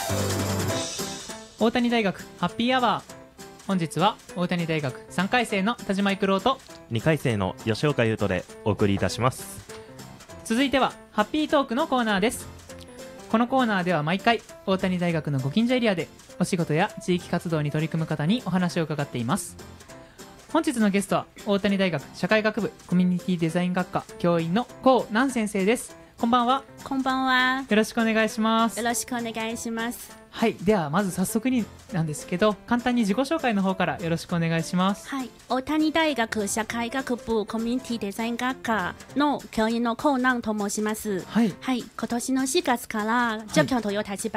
大谷大学ハッピーアワー。本日は大谷大学3回生の田島育郎と 2回生の吉岡優斗でお送りいたします。 続いてはハッピートークのコーナーです。このコーナーでは毎回大谷大学のご近所エリアでお仕事や地域活動に取り組む方にお話を伺っています。本日のゲストは大谷大学社会学部コミュニティデザイン学科教員の高南先生です。こんばんは。 こんばんは。 よろしくお願いします。 よろしくお願いします。 はい、ではまず早速になんですけど、簡単に自己紹介の方からよろしくお願いします。 はい、大谷大学社会学部コミュニティデザイン学科の教員の高南と申します。 はい、 はい、今年の4月から助教という立場